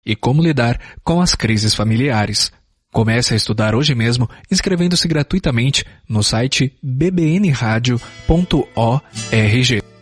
e como lidar com as crises familiares. Comece a estudar hoje mesmo, inscrevendo-se gratuitamente no site bbnradio.org.